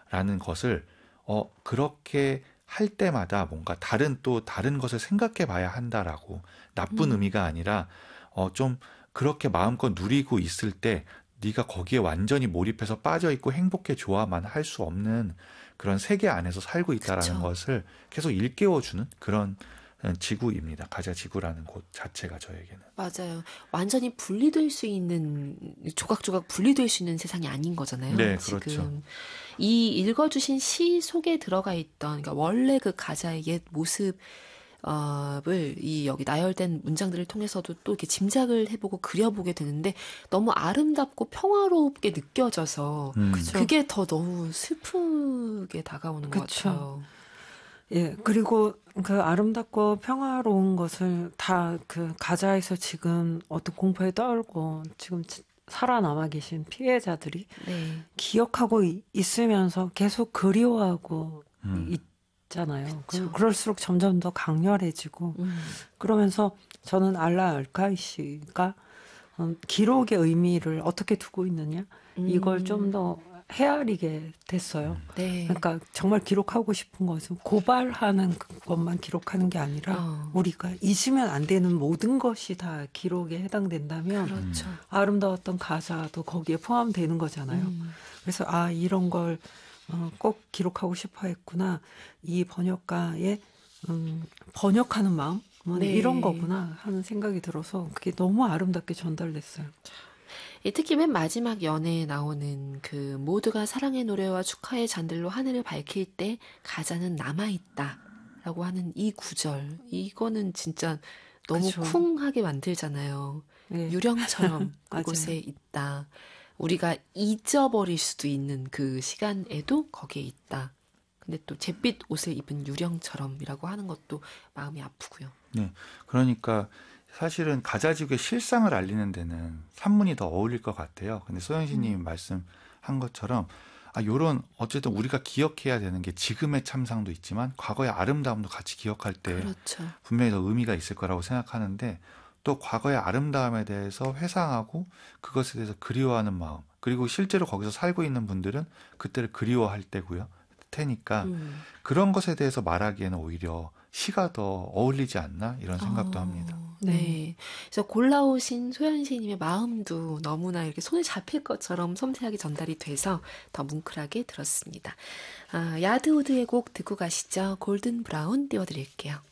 라는 것을 그렇게 할 때마다 뭔가 다른 것을 생각해 봐야 한다라고 나쁜 의미가 아니라 좀 그렇게 마음껏 누리고 있을 때 네가 거기에 완전히 몰입해서 빠져 있고 행복해 좋아만 할 수 없는 그런 세계 안에서 살고 있다라는 그쵸. 것을 계속 일깨워주는 그런 지구입니다. 가자 지구라는 곳 자체가 저에게는. 맞아요. 완전히 분리될 수 있는, 조각조각 분리될 수 있는 세상이 아닌 거잖아요. 네, 그렇죠. 지금. 이 읽어주신 시 속에 들어가 있던, 그러니까 원래 그 가자의 옛 모습, 을 이 여기 나열된 문장들을 통해서도 또 이렇게 짐작을 해보고 그려보게 되는데 너무 아름답고 평화롭게 느껴져서 그쵸. 그게 더 너무 슬프게 다가오는 것 그쵸. 같아요. 예, 그리고 그 아름답고 평화로운 것을 다 그 가자에서 지금 어떤 공포에 떨고 지금 살아남아 계신 피해자들이 네. 기억하고 있으면서 계속 그리워하고 있잖아요. 그쵸. 그럴수록 점점 더 강렬해지고 그러면서 저는 알라 알카이 씨가 기록의 의미를 어떻게 두고 있느냐 이걸 좀 더 헤아리게 됐어요. 네. 그러니까 정말 기록하고 싶은 것은 고발하는 것만 기록하는 게 아니라 우리가 잊으면 안 되는 모든 것이 다 기록에 해당된다면 그렇죠. 아름다웠던 가사도 거기에 포함되는 거잖아요. 그래서 이런 걸 꼭 기록하고 싶어 했구나. 이 번역가의 번역하는 마음 네. 이런 거구나 하는 생각이 들어서 그게 너무 아름답게 전달됐어요. 특히 맨 마지막 연애에 나오는 그 모두가 사랑의 노래와 축하의 잔들로 하늘을 밝힐 때 가자는 남아있다 라고 하는 이 구절, 이거는 진짜 너무 그쵸. 쿵하게 만들잖아요. 네. 유령처럼 맞아요. 그곳에 있다. 우리가 잊어버릴 수도 있는 그 시간에도 거기에 있다. 근데 또 잿빛 옷을 입은 유령처럼이라고 하는 것도 마음이 아프고요. 네, 그러니까 사실은 가자지구의 실상을 알리는 데는 산문이 더 어울릴 것 같아요. 근데 소영시님이 말씀한 것처럼 요런 어쨌든 우리가 기억해야 되는 게 지금의 참상도 있지만 과거의 아름다움도 같이 기억할 때 그렇죠. 분명히 더 의미가 있을 거라고 생각하는데 또 과거의 아름다움에 대해서 회상하고 그것에 대해서 그리워하는 마음 그리고 실제로 거기서 살고 있는 분들은 그때를 그리워할 테니까 그런 것에 대해서 말하기에는 오히려 시가 더 어울리지 않나 이런 생각도 합니다. 네. 그래서 골라오신 소연시님의 마음도 너무나 이렇게 손에 잡힐 것처럼 섬세하게 전달이 돼서 더 뭉클하게 들었습니다. 야드우드의 곡 듣고 가시죠. 골든 브라운 띄워드릴게요.